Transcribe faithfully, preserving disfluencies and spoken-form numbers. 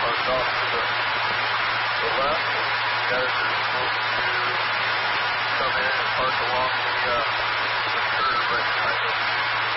parked off to the, the left. You guys are supposed to come in and park along the, uh, the curb right behind us.